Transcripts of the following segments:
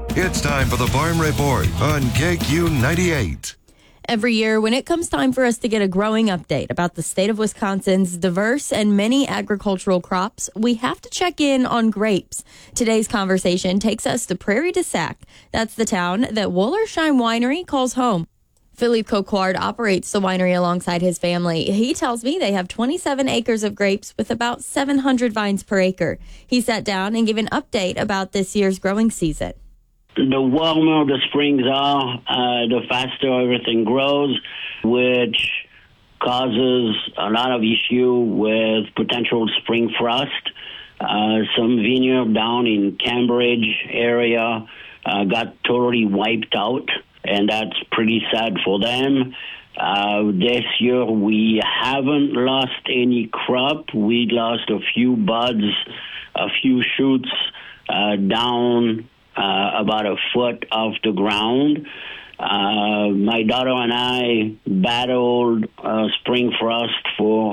It's time for the Farm Report on KQ98. Every year, when it comes time for us to get a growing update about the state of Wisconsin's diverse and many agricultural crops, we have to check in on grapes. Today's conversation takes us to Prairie du Sac. That's the town that Wollersheim Winery calls home. Philippe Coquard operates the winery alongside his family. He tells me they have 27 acres of grapes with about 700 vines per acre. He sat down and gave an update about this year's growing season. The warmer the springs are, the faster everything grows, which causes a lot of issue with potential spring frost. Some vineyard down in Cambridge area got totally wiped out, and that's pretty sad for them. This year we haven't lost any crop. We lost a few buds, a few shoots down about a foot off the ground. My daughter and I battled spring frost for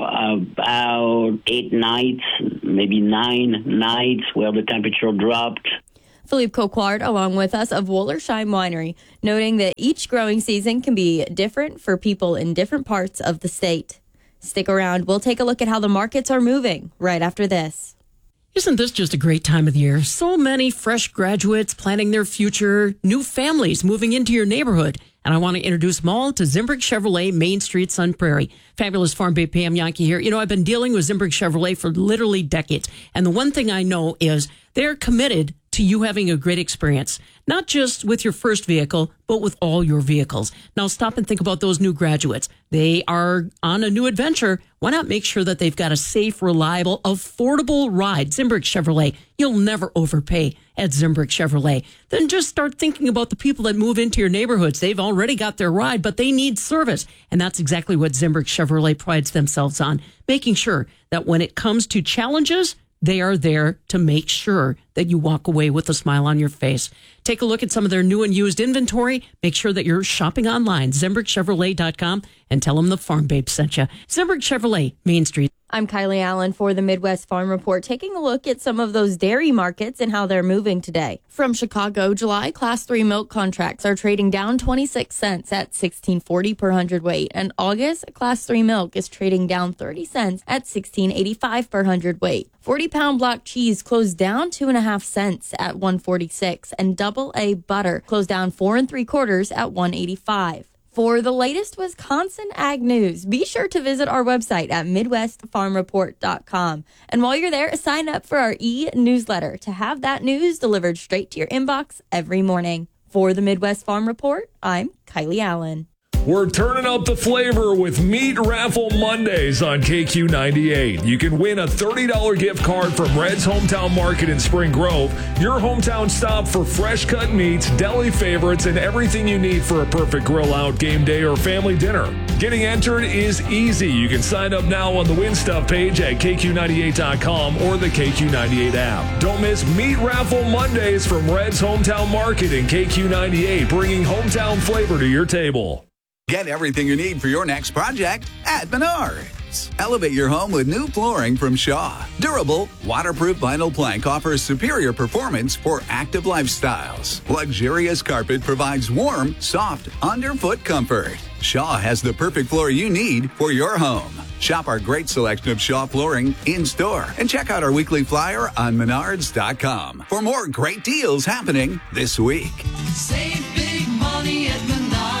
about 8 nights, maybe 9 nights, where the temperature dropped. Philippe Coquard, along with us, of Wollersheim Winery, noting that each growing season can be different for people in different parts of the state. Stick around. We'll take a look at how the markets are moving right after this. Isn't this just a great time of the year? So many fresh graduates planning their future, new families moving into your neighborhood. And I want to introduce them all to Zimbrick Chevrolet, Main Street, Sun Prairie. Fabulous Farm Bay Pam Yankee here. You know, I've been dealing with Zimbrick Chevrolet for literally decades. And the one thing I know is they're committed to you having a great experience, not just with your first vehicle, but with all your vehicles. Now stop and think about those new graduates. They are on a new adventure. Why not make sure that they've got a safe, reliable, affordable ride? Zimbrick Chevrolet. You'll never overpay at Zimbrick Chevrolet. Then just start thinking about the people that move into your neighborhoods. They've already got their ride, but they need service. And that's exactly what Zimbrick Chevrolet prides themselves on, making sure that when it comes to challenges, they are there to make sure that you walk away with a smile on your face. Take a look at some of their new and used inventory. Make sure that you're shopping online, ZimbrickChevrolet.com, and tell them the Farm Babe sent you. Zimbrick Chevrolet, Main Street. I'm Kylie Allen for the Midwest Farm Report, taking a look at some of those dairy markets and how they're moving today. From Chicago, July Class 3 milk contracts are trading down 26 cents at $16.40 per hundredweight, and August Class 3 milk is trading down 30 cents at $16.85 per hundredweight. 40-pound block cheese closed down 2.5 cents at $1.46, and Double A butter closed down 4 3/4 at $1.85. For the latest Wisconsin ag news, be sure to visit our website at MidwestFarmReport.com. And while you're there, sign up for our e-newsletter to have that news delivered straight to your inbox every morning. For the Midwest Farm Report, I'm Kylie Allen. We're turning up the flavor with Meat Raffle Mondays on KQ98. You can win a $30 gift card from Red's Hometown Market in Spring Grove, your hometown stop for fresh cut meats, deli favorites, and everything you need for a perfect grill out, game day, or family dinner. Getting entered is easy. You can sign up now on the Win Stuff page at KQ98.com or the KQ98 app. Don't miss Meat Raffle Mondays from Red's Hometown Market in KQ98, bringing hometown flavor to your table. Get everything you need for your next project at Menards. Elevate your home with new flooring from Shaw. Durable, waterproof vinyl plank offers superior performance for active lifestyles. Luxurious carpet provides warm, soft, underfoot comfort. Shaw has the perfect floor you need for your home. Shop our great selection of Shaw flooring in-store and check out our weekly flyer on Menards.com for more great deals happening this week. Save big money at Menards.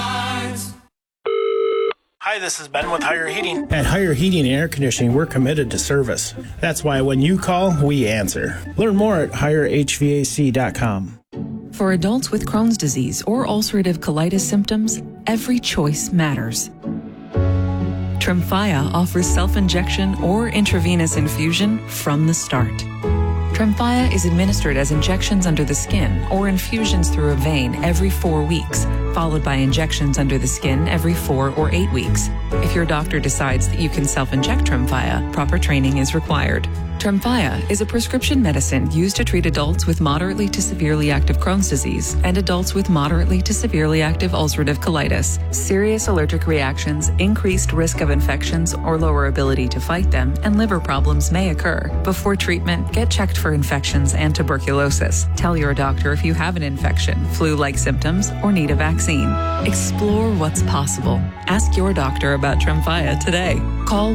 Hi, this is Ben with Higher Heating. At Higher Heating and Air Conditioning, we're committed to service. That's why when you call, we answer. Learn more at HigherHVAC.com. For adults with Crohn's disease or ulcerative colitis symptoms, every choice matters. Tremfya offers self-injection or intravenous infusion from the start. Tremfya is administered as injections under the skin or infusions through a vein every 4 weeks, followed by injections under the skin every 4 or 8 weeks. If your doctor decides that you can self-inject Tremfya, proper training is required. Tremfya is a prescription medicine used to treat adults with moderately to severely active Crohn's disease and adults with moderately to severely active ulcerative colitis. Serious allergic reactions, increased risk of infections or lower ability to fight them, and liver problems may occur. Before treatment, get checked for for infections and tuberculosis. Tell your doctor if you have an infection, flu-like symptoms, or need a vaccine. Explore what's possible. Ask your doctor about Tremfya today. Call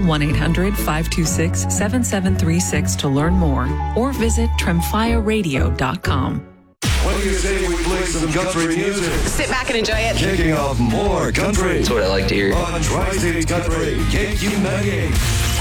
1-800-526-7736 to learn more or visit TremfyaRadio.com. What do you say we play some country music? Sit back and enjoy it. Kicking off more country. That's what I like to hear. On Tri-State Country, KQ98.